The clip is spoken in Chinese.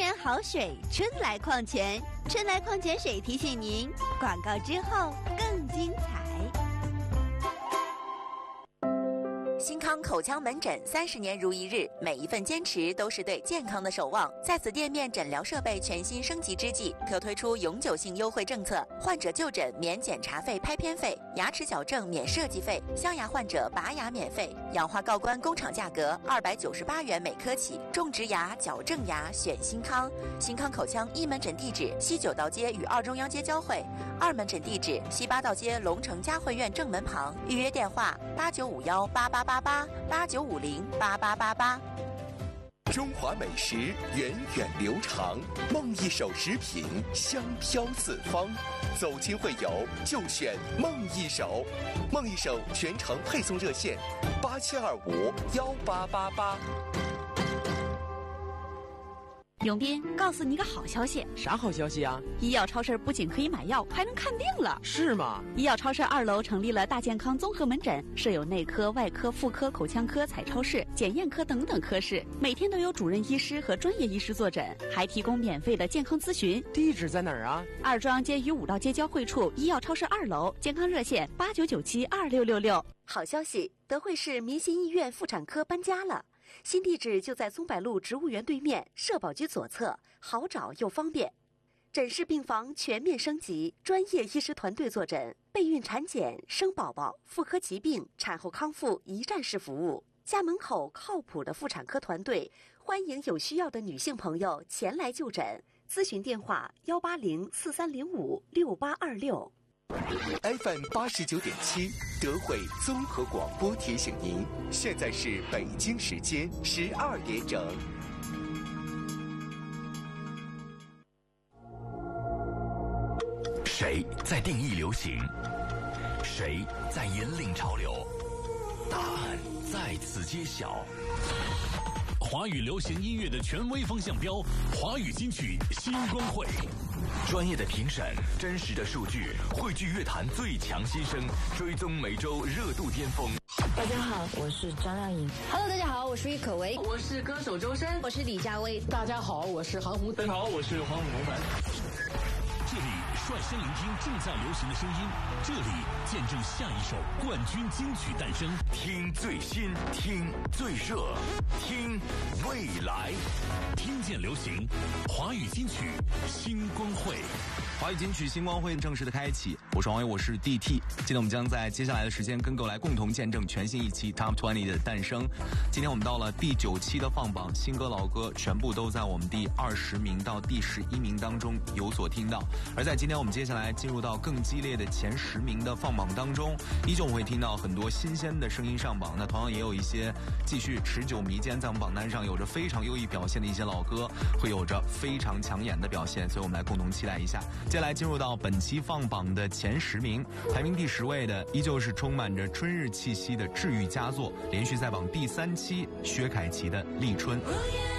泉好水，春来矿泉。春来矿泉水提醒您，广告之后更精彩。 新康口腔门诊30年如一日，每一份坚持都是对健康的守望。在此店面诊疗设备全新升级之际，可推出永久性优惠政策：患者就诊免检查费、拍片费，牙齿矫正免设计费，镶牙患者拔牙免费，氧化告关工厂价格298元每颗起。种植牙、矫正牙选新康。新康口腔一门诊地址西9道街与2中央街交汇，2门诊地址西8道街龙城嘉汇苑正门旁。预约电话8951888889508888。 中华美食源远流长，梦一手食品香飘四方。走亲会友就选梦一手，梦一手全程配送热线87251888。 永斌，告诉你个好消息。 啥好消息啊？ 医药超市不仅可以买药，还能看病了。 是吗？ 医药超市2楼成立了大健康综合门诊，设有内科、外科、妇科、口腔科、彩超室、检验科等等科室，每天都有主任医师和专业医师坐诊，还提供免费的健康咨询。 地址在哪儿啊 ？2中央街与5道街交汇处，医药超市2楼，健康热线89972666。 好消息，德惠市民心医院妇产科搬家了。新地址就在松柏路植物园对面，社保局左侧，好找又方便。诊室病房全面升级，专业医师团队坐诊，备孕产检、生宝宝、妇科疾病、产后康复一站式服务。家门口靠谱的妇产科团队，欢迎有需要的女性朋友前来就诊。咨询电话18043056826。 FM 89.7德惠综合广播提醒您，现在是北京时间12点整。 谁在定义流行？谁在引领潮流？答案在此揭晓。 华语流行音乐的权威风向标，华语金曲新光会。 专业的评审，真实的数据，汇聚乐坛最强新声，追踪每周热度巅峰。 大家好，我是张靓颖。 Hello， 大家好，我是郁可唯， 我是歌手周深， 我是李佳薇。 大家好，我是韩红。 大家好，我是黄伟凡。 这里率先聆听正在流行的声音，这里见证下一首冠军金曲诞生。 听最新，听最热，听未来， 听见流行，华语金曲星光会。 华语金曲星光会正式的开启，我是王伟，我是 DT。今天我们将在接下来的时间跟各位来共同见证全新一期 Top 20的诞生。今天我们到了第9期的放榜，新歌老歌全部都在我们第20名到第11名当中有所听到。而在今天我们接下来进入到更激烈的前10名的放榜当中，依旧我们会听到很多新鲜的声音上榜，那同样也有一些继续持久弥坚在我们榜单上有着非常优异表现的一些老歌会有着非常抢眼的表现，所以我们来共同期待一下。接下来进入到本期放榜的前10名，排名第10位的依旧是充满着春日气息的治愈佳作，连续在榜第3期，薛凯琪的《立春》。